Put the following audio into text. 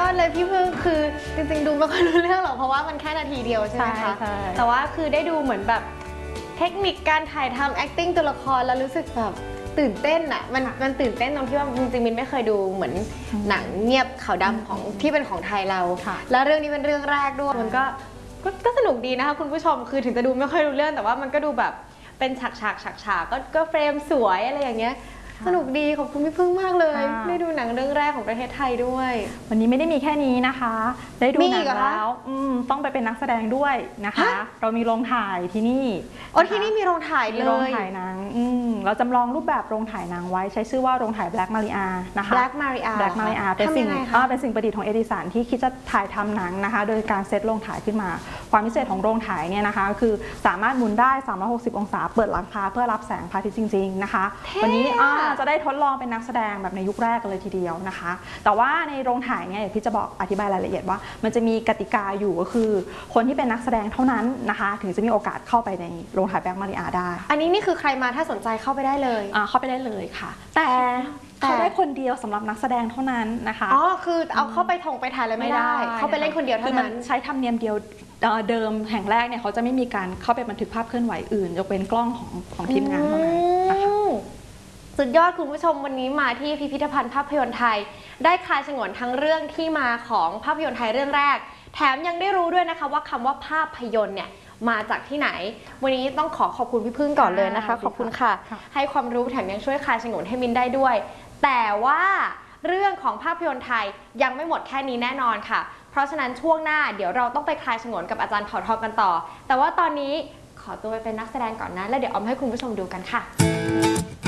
อดเลยพี่พึ่งคือจริงๆดูไม่ค่อยรู้เรื่องหรอกเพราะว่ามันแค่นาทีเดียวใช่ไหมคะแต่ว่าคือได้ดูเหมือนแบบเทคนิคการถ่ายทำ acting ตัวละครแล้วรู้สึกแบบตื่นเต้นอ่ะมันตื่นเต้นตรงที่ว่าจริงๆมินไม่เคยดูเหมือนหนังเงียบขาวดำของที่เป็นของไทยเราแล้วเรื่องนี้เป็นเรื่องแรกด้วยมันก็สนุกดีนะคะคุณผู้ชมคือถึงจะดูไม่ค่อยรู้เรื่องแต่ว่ามันก็ดูแบบเป็นฉากก็เฟรมสวยอะไรอย่างเงี้ยสนุกดีขอบคุณพี่พึ่งมากเลยได้ดูหนังเรื่องแรกของประเทศไทยด้วยวันนี้ไม่ได้มีแค่นี้นะคะได้ดูหนังแล้วต้องไปเป็นนักแสดงด้วยนะคะเรามีโรงถ่ายที่นี่ที่นี่มีโรงถ่ายเลยโรงถ่ายหนังเราจำลองรูปแบบโรงถ่ายหนังไว้ใช้ชื่อว่าโรงถ่าย Black Maria นะคะ Black Maria เป็นสิ่งประดิษฐ์ของเอดิสันที่คิดจะถ่ายทำหนังนะคะโดยการเซตโรงถ่ายขึ้นมาความพิเศษของโรงถ่ายเนี่ยนะคะคือสามารถหมุนได้360องศาเปิดหลังคาเพื่อรับแสงพระอาทิตย์จริงๆนะคะวันนี้จะได้ทดลองเป็นนักแสดงแบบในยุคแรกเลยทีเดียวนะคะแต่ว่าในโรงถ่ายเนี่ยพี่จะบอกอธิบายรายละเอียดว่ามันจะมีกติกาอยู่ก็คือคนที่เป็นนักแสดงเท่านั้นนะคะถึงจะมีโอกาสเข้าไปในโรงถ่ายแบล็กมาริอาได้อันนี้นี่คือใครมาถ้าสนใจเข้าไปได้เลยเข้าไปได้เลยค่ะแต่เขาได้คนเดียวสำหรับนักแสดงเท่านั้นนะคะคือเอาเข้าไปไปถ่ายเลยไม่ได้เข้าไปเล่นคนเดียวเท่านั้นใช้ธรรมเนียมเดียวเดิมแห่งแรกเนี่ยเขาจะไม่มีการเข้าไปบันทึกภาพเคลื่อนไหวอื่นยกเว้นกล้องของทีมงานเท่านั้นนะคะสุดยอดคุณผู้ชมวันนี้มาที่พิพิธภัณฑ์ภาพยนตร์ไทยได้คลายฉงนทั้งเรื่องที่มาของภาพยนตร์ไทยเรื่องแรกแถมยังได้รู้ด้วยนะคะว่าคำว่าภาพยนตร์เนี่ยมาจากที่ไหนวันนี้ต้องขอบคุณพี่พึ่งก่อนเลยนะคะขอบคุณค่ะให้ความรู้แถมยังช่วยคลายฉงนให้มินได้ด้วยแต่ว่าเรื่องของภาพยนตร์ไทยยังไม่หมดแค่นี้แน่นอนค่ะเพราะฉะนั้นช่วงหน้าเดี๋ยวเราต้องไปคลายฉงนกับอาจารย์เผ่าทองกันต่อแต่ว่าตอนนี้ขอตัวไปเป็นนักแสดงก่อนนะแล้วเดี๋ยวเอามาให้คุณผู้ชมดูกันค่ะ